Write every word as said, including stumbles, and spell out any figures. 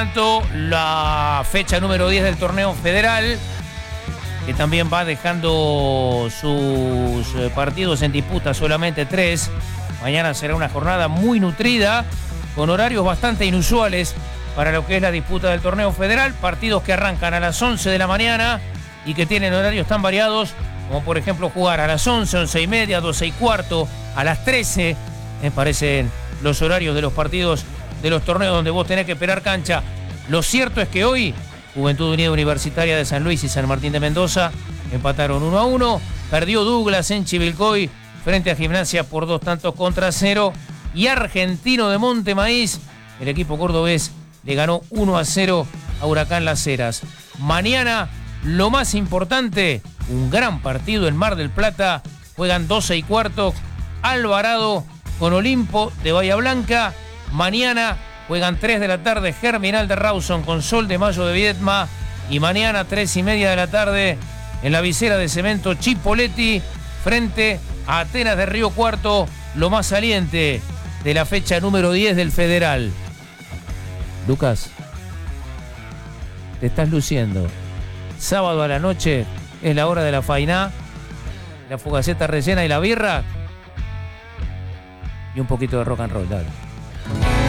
tanto, la fecha número diez del torneo federal, que también va dejando sus partidos en disputa, solamente tres. Mañana será una jornada muy nutrida, con horarios bastante inusuales para lo que es la disputa del torneo federal. Partidos que arrancan a las once de la mañana y que tienen horarios tan variados, como por ejemplo jugar a las once, once y media, doce y cuarto, a las trece, me parecen los horarios de los partidos de los torneos donde vos tenés que esperar cancha. Lo cierto es que hoy Juventud Unida Universitaria de San Luis y San Martín de Mendoza empataron uno a uno. Perdió Douglas en Chivilcoy frente a Gimnasia por dos tantos contra cero. Y Argentino de Montemaíz, el equipo cordobés, le ganó uno a cero a Huracán Las Heras. Mañana, lo más importante, un gran partido en Mar del Plata. Juegan doce y cuarto Alvarado con Olimpo de Bahía Blanca. Mañana juegan tres de la tarde Germinal de Rawson con Sol de Mayo de Viedma. Y mañana tres y media de la tarde en la visera de cemento Chipoleti frente a Atenas de Río Cuarto, lo más saliente de la fecha número diez del Federal. Lucas, te estás luciendo. Sábado a la noche es la hora de la fainá, la fugaceta rellena y la birra y un poquito de rock and roll, dale.